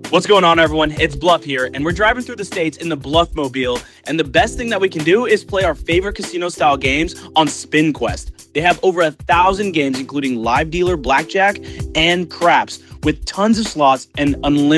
What's going on, everyone? It's Bluff here, and we're driving through the states in the Bluff Mobile. And the best thing that we can do is play our favorite casino-style games on Spin Quest. They have over 1,000 games, including live dealer blackjack and craps, with tons of slots and unlimited